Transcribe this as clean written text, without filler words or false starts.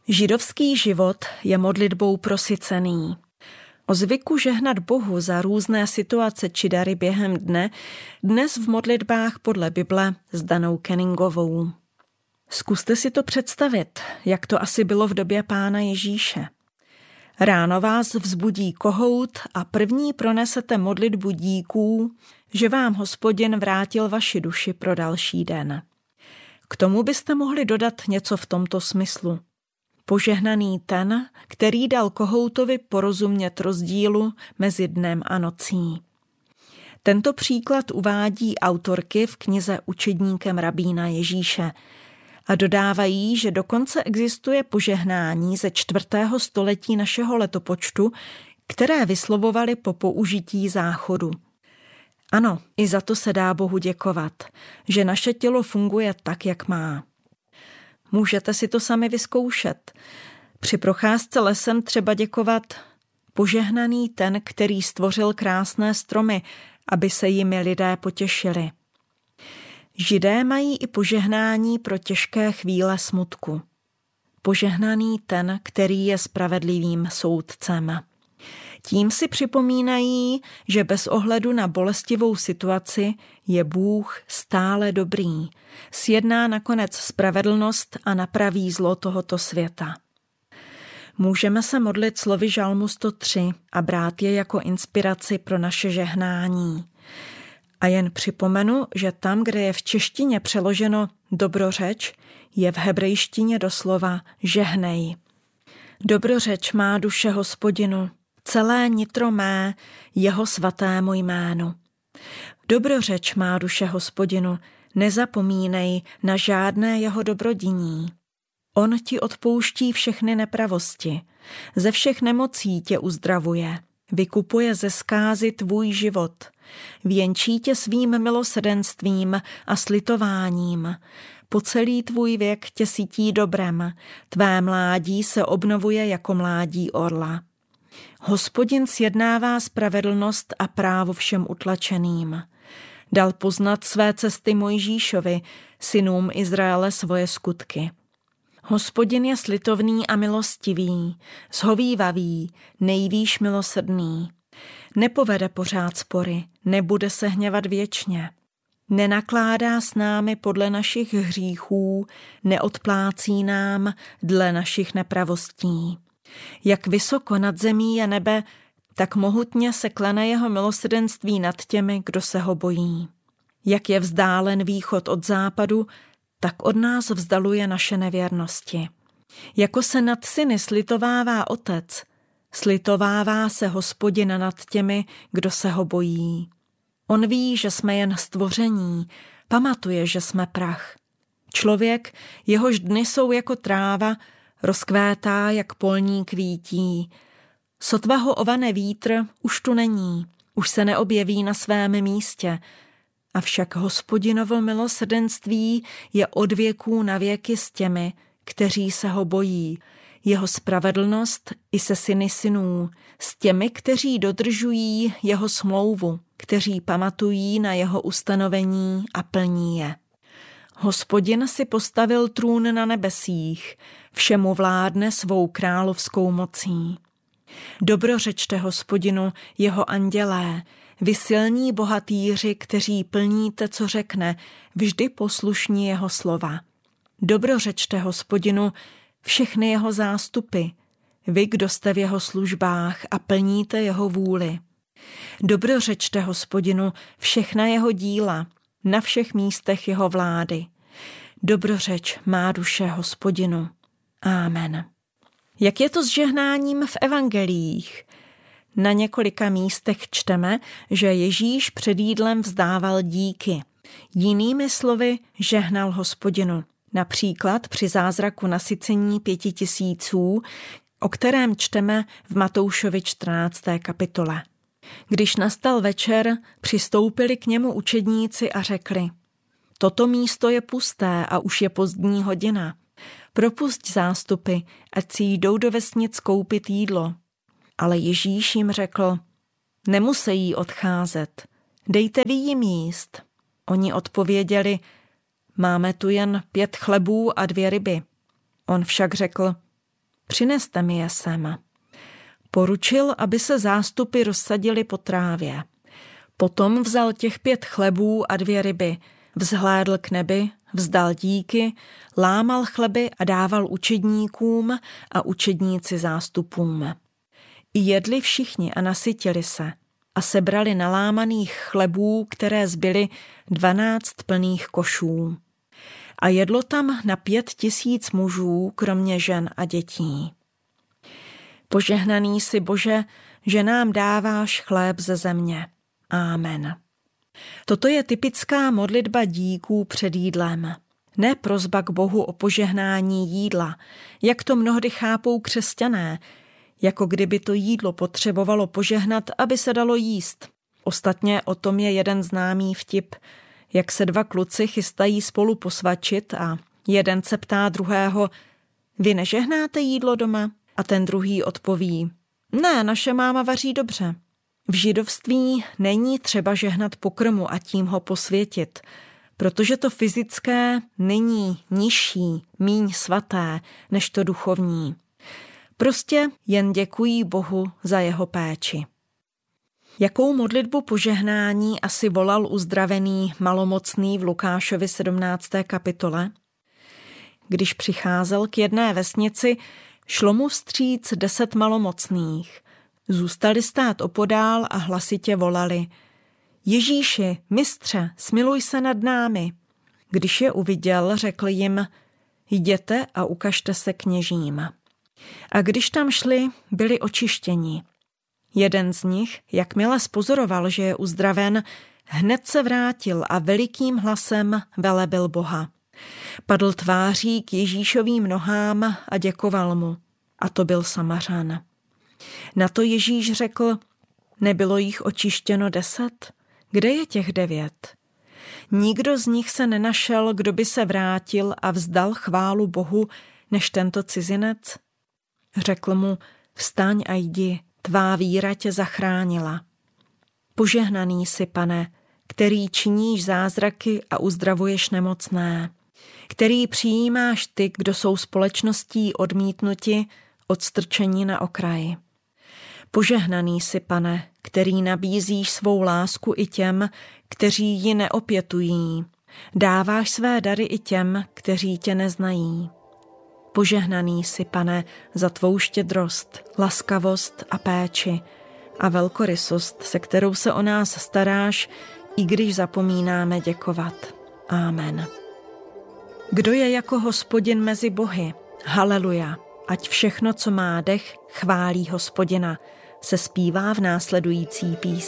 Židovský život je modlitbou prosycený. O zvyku žehnat Bohu za různé situace či dary během dne dnes v modlitbách podle Bible s Danou Kenningovou. Zkuste si to představit, jak to asi bylo v době Pána Ježíše. Ráno vás vzbudí kohout a první pronesete modlitbu díků, že vám Hospodin vrátil vaši duši pro další den. K tomu byste mohli dodat něco v tomto smyslu. Požehnaný ten, který dal kohoutovi porozumět rozdílu mezi dnem a nocí. Tento příklad uvádí autorky v knize Učedníkem rabína Ježíše a dodávají, že dokonce existuje požehnání ze 4. století našeho letopočtu, které vyslovovali po použití záchodu. Ano, i za to se dá Bohu děkovat, že naše tělo funguje tak, jak má. Můžete si to sami vyzkoušet. Při procházce lesem třeba děkovat: požehnaný ten, který stvořil krásné stromy, aby se jimi lidé potěšili. Židé mají i požehnání pro těžké chvíle smutku. Požehnaný ten, který je spravedlivým soudcem. Tím si připomínají, že bez ohledu na bolestivou situaci je Bůh stále dobrý, sjedná nakonec spravedlnost a napraví zlo tohoto světa. Můžeme se modlit slovy Žalmu 103 a brát je jako inspiraci pro naše žehnání. A jen připomenu, že tam, kde je v češtině přeloženo dobrořeč, je v hebrejštině doslova žehnej. Dobrořeč má duše Hospodinu, celé nitro mé, jeho svatému jménu. Dobrořeč má duše Hospodinu, nezapomínej na žádné jeho dobrodiní. On ti odpouští všechny nepravosti, ze všech nemocí tě uzdravuje, vykupuje ze zkázy tvůj život, věnčí tě svým milosrdenstvím a slitováním, po celý tvůj věk tě sytí dobrem, tvé mládí se obnovuje jako mládí orla. Hospodin sjednává spravedlnost a právo všem utlačeným. Dal poznat své cesty Mojžíšovi, synům Izraele svoje skutky. Hospodin je slitovný a milostivý, shovívavý, nejvýš milosrdný. Nepovede pořád spory, nebude se hněvat věčně. Nenakládá s námi podle našich hříchů, neodplácí nám dle našich nepravostí. Jak vysoko nad zemí je nebe, tak mohutně se klene jeho milosrdenství nad těmi, kdo se ho bojí. Jak je vzdálen východ od západu, tak od nás vzdaluje naše nevěrnosti. Jako se nad syny slitovává otec, slitovává se Hospodin nad těmi, kdo se ho bojí. On ví, že jsme jen stvoření, pamatuje, že jsme prach. Člověk, jehož dny jsou jako tráva, rozkvétá jak polní kvítí. Sotva ho ovane vítr, už tu není, už se neobjeví na svém místě. Avšak Hospodinovo milosrdenství je od věků na věky s těmi, kteří se ho bojí. Jeho spravedlnost i se syny synů, s těmi, kteří dodržují jeho smlouvu, kteří pamatují na jeho ustanovení a plní je. Hospodin si postavil trůn na nebesích, všemu vládne svou královskou mocí. Dobrořečte Hospodinu, jeho andělé, vy silní bohatýři, kteří plníte, co řekne, vždy poslušní jeho slova. Dobrořečte Hospodinu, všechny jeho zástupy, vy, kdo jste v jeho službách a plníte jeho vůli. Dobrořečte Hospodinu, všechna jeho díla, na všech místech jeho vlády. Dobrořeč má duše Hospodinu. Amen. Jak je to s žehnáním v evangeliích? Na několika místech čteme, že Ježíš před jídlem vzdával díky. Jinými slovy žehnal Hospodinu. Například při zázraku nasycení 5000, o kterém čteme v Matoušovi 14. kapitole. Když nastal večer, přistoupili k němu učedníci a řekli: toto místo je pusté a už je pozdní hodina. Propusť zástupy, ať si jdou do vesnic koupit jídlo. Ale Ježíš jim řekl: nemusejí odcházet, dejte vy jim jíst. Oni odpověděli: máme tu jen 5 chlebů a 2 ryby. On však řekl: přineste mi je sem. Poručil, aby se zástupy rozsadily po trávě. Potom vzal těch 5 chlebů a 2 ryby, vzhlédl k nebi, vzdal díky, lámal chleby a dával učedníkům a učedníci zástupům. I jedli všichni a nasytili se a sebrali nalámaných chlebů, které zbyly 12 plných košů. A jedlo tam na 5 000 mužů, kromě žen a dětí. Požehnaný jsi, Bože, že nám dáváš chléb ze země. Amen. Toto je typická modlitba díků před jídlem. Ne prosba k Bohu o požehnání jídla, jak to mnohdy chápou křesťané, jako kdyby to jídlo potřebovalo požehnat, aby se dalo jíst. Ostatně o tom je jeden známý vtip, jak se 2 kluci chystají spolu posvačit a jeden se ptá druhého: vy nežehnáte jídlo doma? A ten druhý odpoví: ne, naše máma vaří dobře. V židovství není třeba žehnat pokrmu a tím ho posvětit, protože to fyzické není nižší, míň svaté, než to duchovní. Prostě jen děkují Bohu za jeho péči. Jakou modlitbu požehnání asi volal uzdravený malomocný v Lukášovi 17. kapitole? Když přicházel k jedné vesnici, šlo mu vstříc 10 malomocných. Zůstali stát opodál a hlasitě volali: Ježíši, mistře, smiluj se nad námi. Když je uviděl, řekl jim: jděte a ukažte se kněžím. A když tam šli, byli očištěni. Jeden z nich, jakmile spozoroval, že je uzdraven, hned se vrátil a velikým hlasem velebil Boha. Padl tváří k Ježíšovým nohám a děkoval mu. A to byl Samařan. Na to Ježíš řekl: nebylo jich očištěno 10? Kde je těch 9? Nikdo z nich se nenašel, kdo by se vrátil a vzdal chválu Bohu, než tento cizinec? Řekl mu: vstaň a jdi, tvá víra tě zachránila. Požehnaný jsi, Pane, který činíš zázraky a uzdravuješ nemocné, který přijímáš ty, kdo jsou společností odmítnuti, odstrčení na okraji. Požehnaný jsi, Pane, který nabízíš svou lásku i těm, kteří ji neopětují. Dáváš své dary i těm, kteří tě neznají. Požehnaný jsi, Pane, za tvou štědrost, laskavost a péči a velkorysost, se kterou se o nás staráš, i když zapomínáme děkovat. Amen. Kdo je jako Hospodin mezi bohy? Haleluja. Ať všechno, co má dech, chválí Hospodina, se zpívá v následující písni.